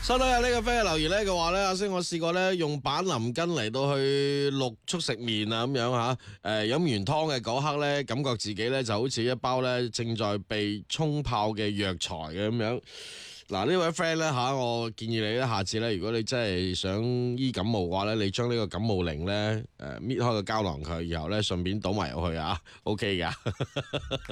收到有呢個 friend 留言咧嘅話咧，阿星我試過咧用板藍根嚟到去淥速食麵啊咁樣吓，飲完湯嘅嗰刻咧，感覺自己咧就好似一包咧正在被沖泡嘅藥材嘅咁樣。嗱呢位 friend 咧吓，我建議你咧下次咧，如果你真係想醫感冒嘅話咧，你將呢個感冒靈咧搣開個膠囊佢，然後咧順便倒埋入去啊，OK 噶。